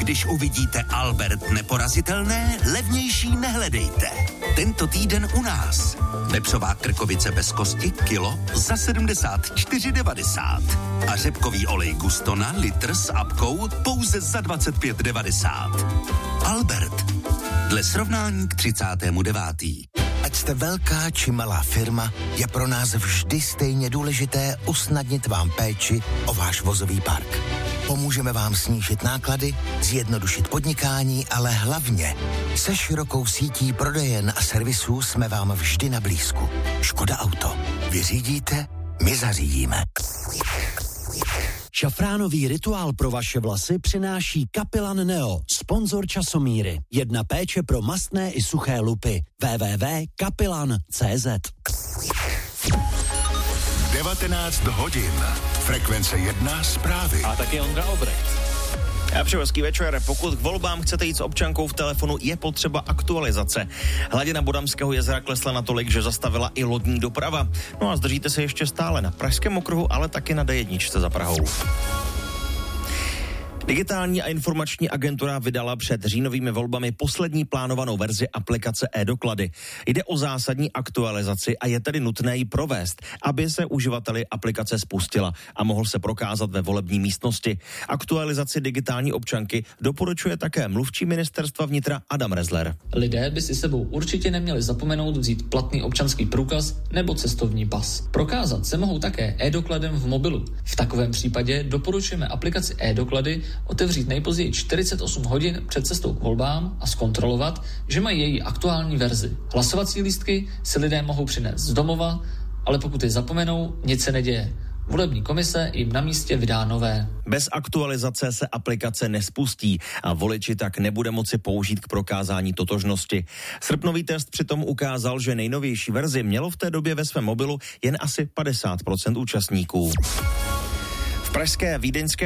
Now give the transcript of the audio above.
Když uvidíte Albert neporazitelné, levnější nehledejte. Tento týden u nás. Vepřová krkovice bez kosti kilo za 74,90. A řepkový olej Gustona litr s apkou pouze za 25,90. Albert. Dle srovnání k 39. Ať jste velká či malá firma, je pro nás vždy stejně důležité usnadnit vám péči o váš vozový park. Pomůžeme vám snížit náklady, zjednodušit podnikání, ale hlavně se širokou sítí prodejen a servisů jsme vám vždy na blízku. Škoda Auto. Vy řídíte, my zařídíme. Šafránový rituál pro vaše vlasy přináší Kapilan Neo, sponzor časomíry. Jedna péče pro mastné i suché lupy. www.kapilan.cz 19 hodin. Frekvence 1 zprávy. A taky Ondra Obrecht. A přeji hezký večer. Pokud k volbám chcete jít s občankou v telefonu, je potřeba aktualizace. Hladina Bodamského jezera klesla natolik, že zastavila i lodní doprava. No a zdržíte se ještě stále na Pražském okruhu, ale taky na D1 za Prahou. Digitální a informační agentura vydala před říjnovými volbami poslední plánovanou verzi aplikace e-doklady. Jde o zásadní aktualizaci a je tedy nutné ji provést, aby se uživateli aplikace spustila a mohl se prokázat ve volební místnosti. Aktualizaci digitální občanky doporučuje také mluvčí ministerstva vnitra Adam Rezler. Lidé by si sebou určitě neměli zapomenout vzít platný občanský průkaz nebo cestovní pas. Prokázat se mohou také e-dokladem v mobilu. V takovém případě doporučujeme aplikaci e-doklady otevřít nejpozději 48 hodin před cestou k volbám a zkontrolovat, že mají její aktuální verzi. Hlasovací lístky si lidé mohou přinést z domova, ale pokud je zapomenou, nic se neděje. Volební komise jim na místě vydá nové. Bez aktualizace se aplikace nespustí a voliči tak nebude moci použít k prokázání totožnosti. Srpnový test přitom ukázal, že nejnovější verzi mělo v té době ve svém mobilu jen asi 50% účastníků. V pražské Vídeňské